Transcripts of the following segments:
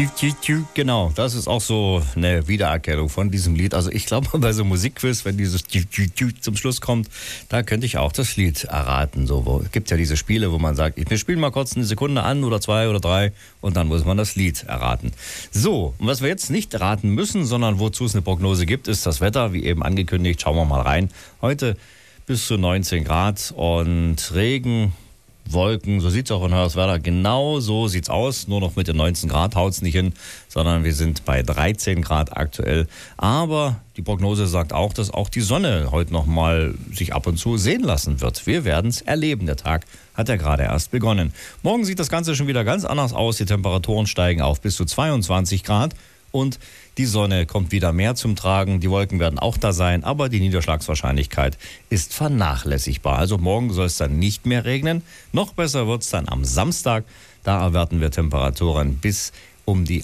Genau, das ist auch so eine Wiedererkennung von diesem Lied. Also ich glaube, bei so einem Musikquiz, wenn dieses zum Schluss kommt, da könnte ich auch das Lied erraten. Es gibt ja diese Spiele, wo man sagt, wir spielen mal kurz eine Sekunde an oder 2 oder 3 und dann muss man das Lied erraten. So, und was wir jetzt nicht erraten müssen, sondern wozu es eine Prognose gibt, ist das Wetter, wie eben angekündigt. Schauen wir mal rein. Heute bis zu 19 Grad und Regen, Wolken, so sieht es auch in Hoyerswerda, genau so sieht es aus, nur noch mit den 19 Grad haut es nicht hin, sondern wir sind bei 13 Grad aktuell. Aber die Prognose sagt auch, dass auch die Sonne heute noch mal sich ab und zu sehen lassen wird. Wir werden es erleben, der Tag hat ja gerade erst begonnen. Morgen sieht das Ganze schon wieder ganz anders aus, die Temperaturen steigen auf bis zu 22 Grad. Und die Sonne kommt wieder mehr zum Tragen, die Wolken werden auch da sein, aber die Niederschlagswahrscheinlichkeit ist vernachlässigbar. Also morgen soll es dann nicht mehr regnen. Noch besser wird es dann am Samstag. Da erwarten wir Temperaturen bis um die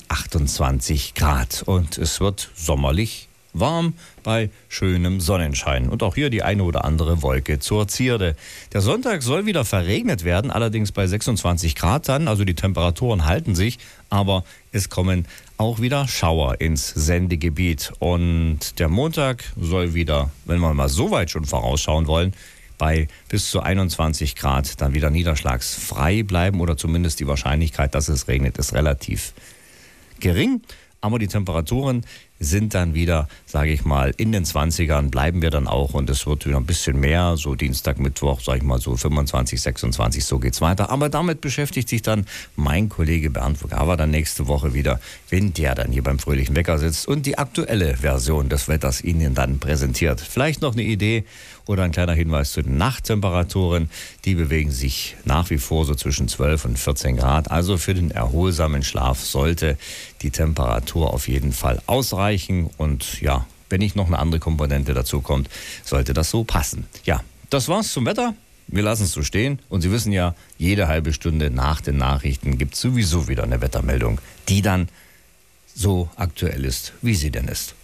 28 Grad. Und es wird sommerlich warm bei schönem Sonnenschein. Und auch hier die eine oder andere Wolke zur Zierde. Der Sonntag soll wieder verregnet werden, allerdings bei 26 Grad dann. Also die Temperaturen halten sich, aber es kommen auch wieder Schauer ins Sendegebiet. Und der Montag soll wieder, wenn wir mal so weit schon vorausschauen wollen, bei bis zu 21 Grad dann wieder niederschlagsfrei bleiben oder zumindest die Wahrscheinlichkeit, dass es regnet, ist relativ gering. Aber die Temperaturen sind dann wieder, sage ich mal, in den 20ern bleiben wir dann auch und es wird wieder ein bisschen mehr, so Dienstag, Mittwoch, sage ich mal so 25, 26, so geht's weiter. Aber damit beschäftigt sich dann mein Kollege Bernd Vogava dann nächste Woche wieder, wenn der dann hier beim Fröhlichen Wecker sitzt und die aktuelle Version des Wetters Ihnen dann präsentiert. Vielleicht noch eine Idee oder ein kleiner Hinweis zu den Nachttemperaturen. Die bewegen sich nach wie vor so zwischen 12 und 14 Grad. Also für den erholsamen Schlaf sollte die Temperatur auf jeden Fall ausreichen. Und ja, wenn nicht noch eine andere Komponente dazu kommt, sollte das so passen. Ja, das war's zum Wetter. Wir lassen es so stehen. Und Sie wissen ja, jede halbe Stunde nach den Nachrichten gibt es sowieso wieder eine Wettermeldung, die dann so aktuell ist, wie sie denn ist.